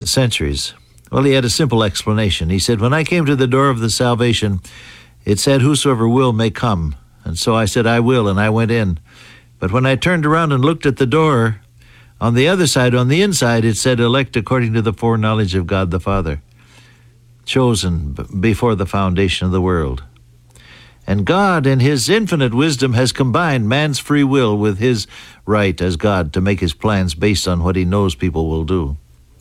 centuries? Well, he had a simple explanation. He said, when I came to the door of the salvation, it said, whosoever will may come. And so I said, I will, and I went in. But when I turned around and looked at the door, on the other side, on the inside, it said, elect according to the foreknowledge of God the Father, chosen before the foundation of the world. And God, in his infinite wisdom, has combined man's free will with his right as God to make his plans based on what he knows people will do.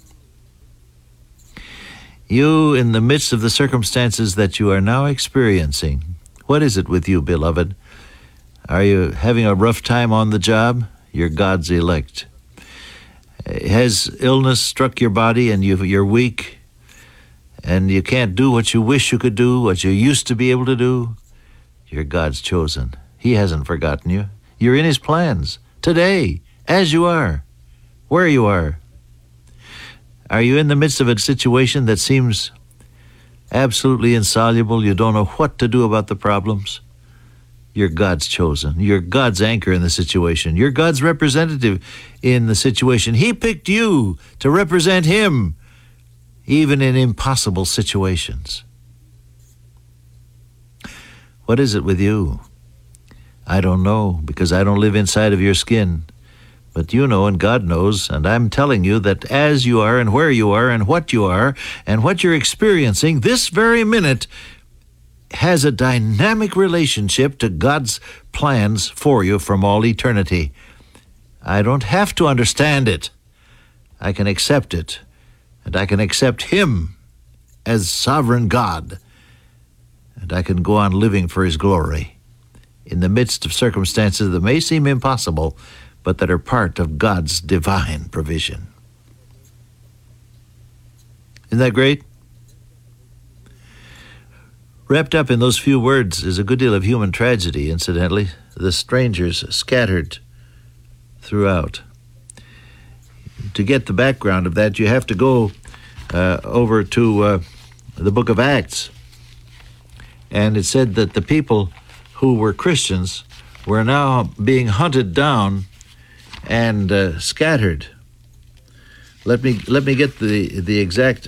You, in the midst of the circumstances that you are now experiencing, what is it with you, beloved? Are you having a rough time on the job? You're God's elect. Has illness struck your body and you're weak and you can't do what you wish you could do, what you used to be able to do? You're God's chosen. He hasn't forgotten you. You're in his plans today, as you are, where you are. Are you in the midst of a situation that seems absolutely insoluble? You don't know what to do about the problems? You're God's chosen. You're God's anchor in the situation. You're God's representative in the situation. He picked you to represent him, even in impossible situations. What is it with you? I don't know, because I don't live inside of your skin. But you know, and God knows, and I'm telling you that as you are and where you are and what you're experiencing this very minute has a dynamic relationship to God's plans for you from all eternity. I don't have to understand it. I can accept it, and I can accept him as sovereign God, and I can go on living for his glory in the midst of circumstances that may seem impossible, but that are part of God's divine provision. Isn't that great? Wrapped up in those few words is a good deal of human tragedy, incidentally. The strangers scattered throughout. To get the background of that, you have to go over to the book of Acts. And it said that the people who were Christians were now being hunted down and scattered. Let me get the exact.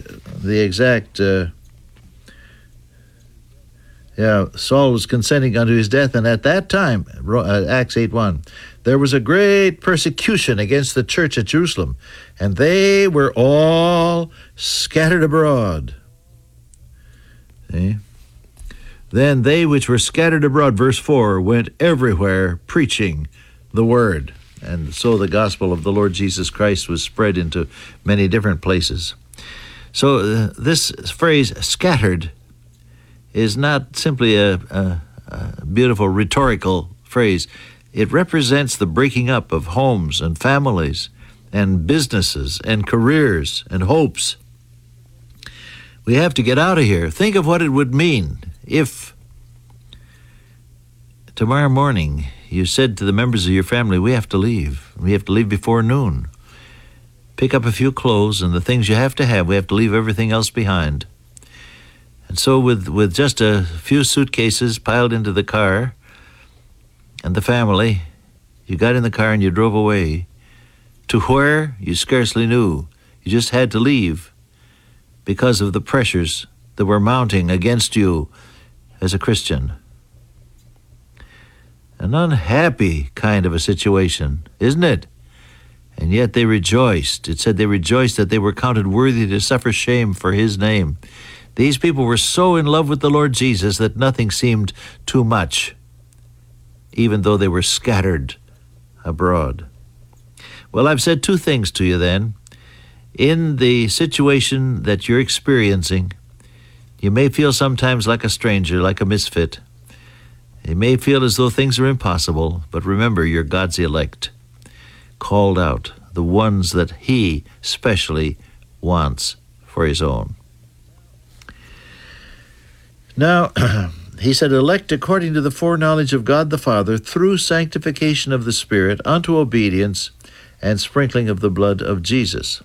Saul was consenting unto his death, and at that time, Acts 8:1, there was a great persecution against the church at Jerusalem, and they were all scattered abroad. See? Then they which were scattered abroad, verse 4, went everywhere preaching the word. And so the gospel of the Lord Jesus Christ was spread into many different places. So this phrase, scattered, is not simply a beautiful rhetorical phrase. It represents the breaking up of homes and families and businesses and careers and hopes. We have to get out of here. Think of what it would mean if tomorrow morning you said to the members of your family, we have to leave. We have to leave before noon. Pick up a few clothes and the things you have to have. We have to leave everything else behind. And so with just a few suitcases piled into the car and the family, you got in the car and you drove away to where you scarcely knew. You just had to leave because of the pressures that were mounting against you as a Christian. An unhappy kind of a situation, isn't it? And yet they rejoiced. It said they rejoiced that they were counted worthy to suffer shame for his name. These people were so in love with the Lord Jesus that nothing seemed too much, even though they were scattered abroad. Well, I've said two things to you then. In the situation that you're experiencing, you may feel sometimes like a stranger, like a misfit. You may feel as though things are impossible, but remember, you're God's elect, called out, the ones that he specially wants for his own. Now, he said, elect according to the foreknowledge of God the Father through sanctification of the Spirit unto obedience and sprinkling of the blood of Jesus.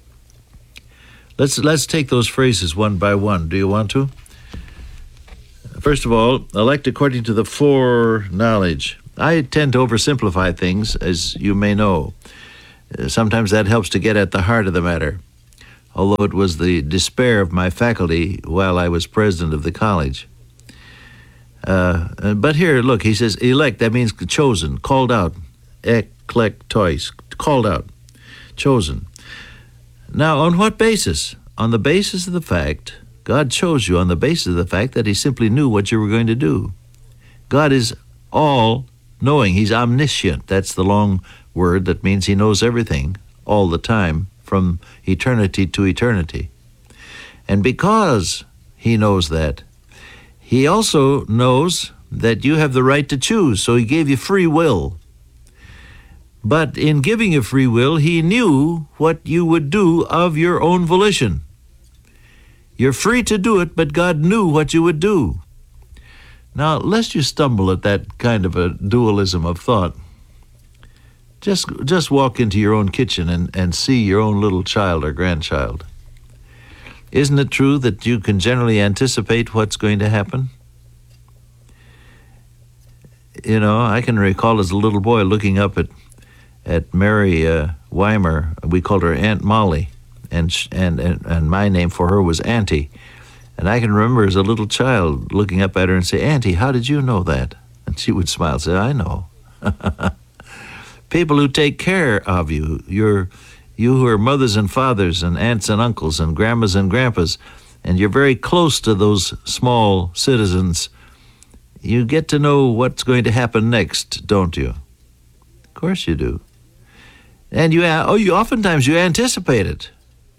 Let's take those phrases one by one. Do you want to? First of all, elect according to the foreknowledge. I tend to oversimplify things, as you may know. Sometimes that helps to get at the heart of the matter. although it was the despair of my faculty while I was president of the college. But here, look, he says, elect, that means chosen, called out. Eklektois, called out, chosen. Now, on what basis? On the basis of the fact, God chose you on the basis of the fact that he simply knew what you were going to do. God is all-knowing. He's omniscient. That's the long word that means he knows everything all the time from eternity to eternity. And because he knows that, he also knows that you have the right to choose, so he gave you free will. But in giving you free will, he knew what you would do of your own volition. You're free to do it, but God knew what you would do. Now, lest you stumble at that kind of a dualism of thought, just walk into your own kitchen and see your own little child or grandchild. Isn't it true that you can generally anticipate what's going to happen? You know, I can recall as a little boy looking up at Mary Weimer. We called her Aunt Molly, and my name for her was Auntie. And I can remember as a little child looking up at her and say, Auntie, how did you know that? And she would smile and say, I know. People who take care of you, you who are mothers and fathers and aunts and uncles and grandmas and grandpas, and you're very close to those small citizens, you get to know what's going to happen next, don't you? Of course you do. And oftentimes you anticipate it.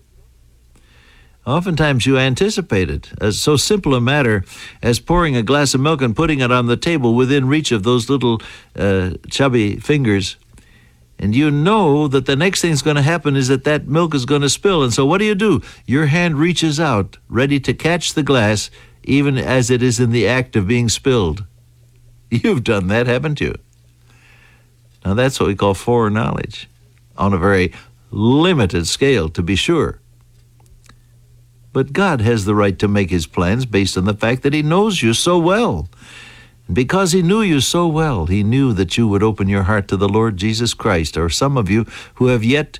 Oftentimes you anticipate it. As so simple a matter as pouring a glass of milk and putting it on the table within reach of those little chubby fingers. And you know that the next thing's going to happen is that milk is going to spill. And so what do? Your hand reaches out, ready to catch the glass, even as it is in the act of being spilled. You've done that, haven't you? Now that's what we call foreknowledge, on a very limited scale, to be sure. But God has the right to make his plans based on the fact that he knows you so well. And because he knew you so well, he knew that you would open your heart to the Lord Jesus Christ. Or some of you who have yet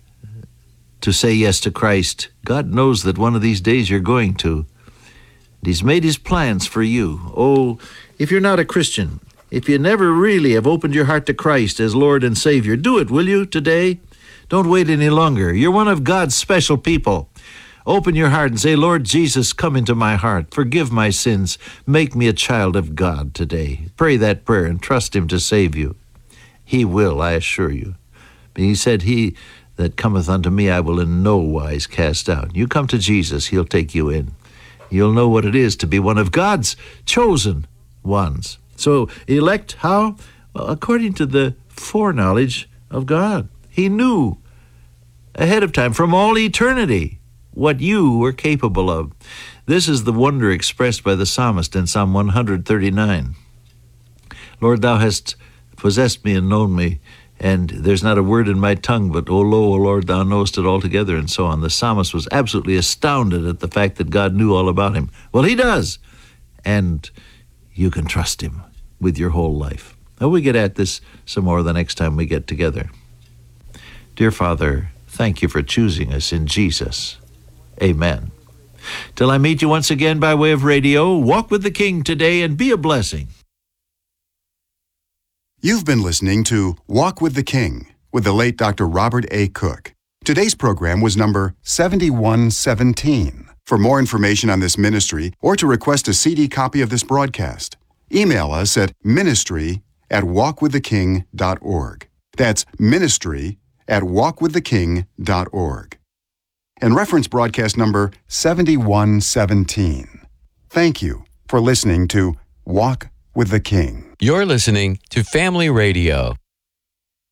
to say yes to Christ, God knows that one of these days you're going to. He's made his plans for you. Oh, if you're not a Christian, if you never really have opened your heart to Christ as Lord and Savior, do it, will you, today? Don't wait any longer. You're one of God's special people. Open your heart and say, Lord Jesus, come into my heart. Forgive my sins. Make me a child of God today. Pray that prayer and trust him to save you. He will, I assure you. But he said, he that cometh unto me I will in no wise cast out. You come to Jesus, he'll take you in. You'll know what it is to be one of God's chosen ones. So elect how? Well, according to the foreknowledge of God. He knew ahead of time, from all eternity, what you were capable of. This is the wonder expressed by the psalmist in Psalm 139. Lord, thou hast possessed me and known me, and there's not a word in my tongue, but, O lo, O Lord, thou knowest it altogether, and so on. The psalmist was absolutely astounded at the fact that God knew all about him. Well, he does, and you can trust him with your whole life. Now, we get at this some more the next time we get together. Dear Father, thank you for choosing us in Jesus. Amen. Till I meet you once again by way of radio, walk with the King today and be a blessing. You've been listening to Walk with the King with the late Dr. Robert A. Cook. Today's program was number 7117. For more information on this ministry or to request a CD copy of this broadcast, email us at ministry@walkwiththeking.org. That's ministry@walkwiththeking.org. And reference broadcast number 7117. Thank you for listening to Walk with the King. You're listening to Family Radio.